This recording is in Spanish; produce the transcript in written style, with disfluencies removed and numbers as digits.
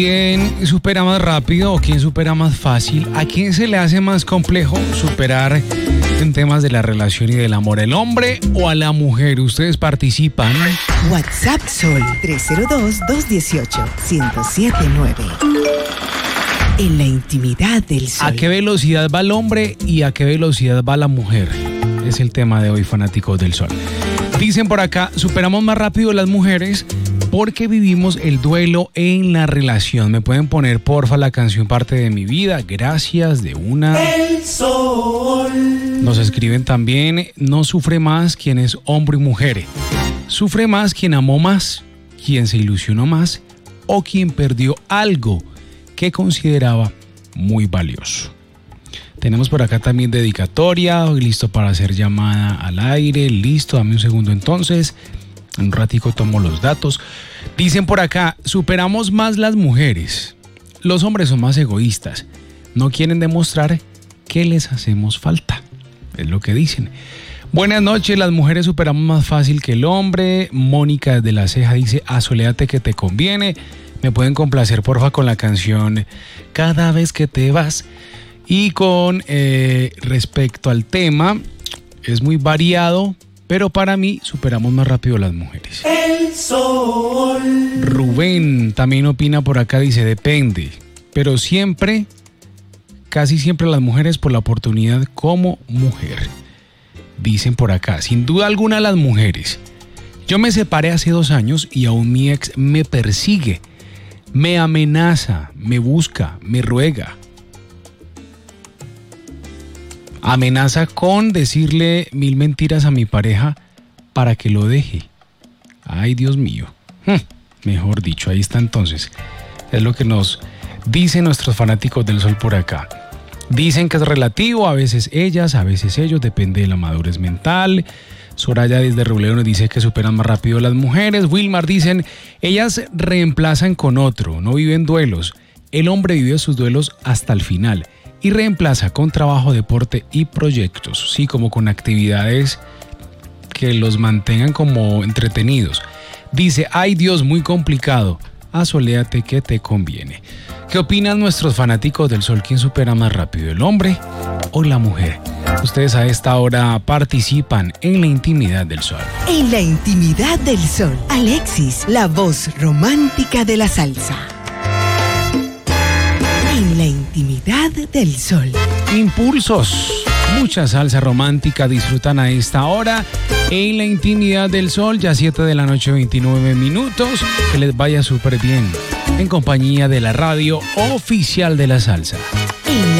¿Quién supera más rápido o quién supera más fácil? ¿A quién se le hace más complejo superar en temas de la relación y del amor? ¿El hombre o a la mujer? Ustedes participan. WhatsApp Sol 302-218-1079. En la intimidad del sol. ¿A qué velocidad va el hombre y a qué velocidad va la mujer? Es el tema de hoy, fanáticos del sol. Dicen por acá, superamos más rápido las mujeres porque vivimos el duelo en la relación. ¿Me pueden poner, porfa, la canción Parte de mi vida? Gracias, de una. El sol. Nos escriben también, no sufre más quien es hombre y mujer. Sufre más quien amó más, quien se ilusionó más o quien perdió algo que consideraba muy valioso. Tenemos por acá también dedicatoria, listo para hacer llamada al aire, listo, dame un segundo entonces, en un ratico tomo los datos. Dicen por acá, superamos más las mujeres, los hombres son más egoístas, no quieren demostrar que les hacemos falta, es lo que dicen. Buenas noches, las mujeres superamos más fácil que el hombre. Mónica desde La Ceja dice, asoléate que te conviene. Me pueden complacer porfa con la canción Cada vez que te vas. Y con respecto al tema, es muy variado, pero para mí superamos más rápido las mujeres. El sol. Rubén también opina por acá, dice, depende, pero siempre, casi siempre las mujeres por la oportunidad como mujer. Dicen por acá, sin duda alguna las mujeres. Yo me separé hace 2 años y aún mi ex me persigue, me amenaza, me busca, me ruega. Amenaza con decirle 1000 mentiras a mi pareja para que lo deje. Ay, Dios mío. Mejor dicho, ahí está entonces. Es lo que nos dicen nuestros fanáticos del sol por acá. Dicen que es relativo, a veces ellas, a veces ellos, depende de la madurez mental. Soraya desde Robledo nos dice que superan más rápido las mujeres. Wilmar dicen, ellas reemplazan con otro, no viven duelos. El hombre vive sus duelos hasta el final y reemplaza con trabajo, deporte y proyectos, sí, como con actividades que los mantengan como entretenidos. Dice, ay Dios, muy complicado, asoléate que te conviene. ¿Qué opinan nuestros fanáticos del sol? ¿Quién supera más rápido, el hombre o la mujer? Ustedes a esta hora participan en la intimidad del sol. En la intimidad del sol. Alexis, la voz romántica de la salsa. En la intimidad del sol. Impulsos. Mucha salsa romántica disfrutan a esta hora en la intimidad del sol, ya 7 de la noche, 29 minutos. Que les vaya súper bien en compañía de la radio oficial de la salsa.